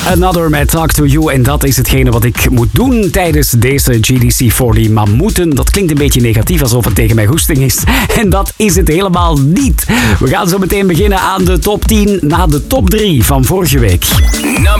Another met Talk to You. En dat is hetgene wat ik moet doen tijdens deze GDC40. Maar moeten, dat klinkt een beetje negatief, alsof het tegen mijn goesting is. En dat is het helemaal niet. We gaan zo meteen beginnen aan de top 10 na de top 3 van vorige week.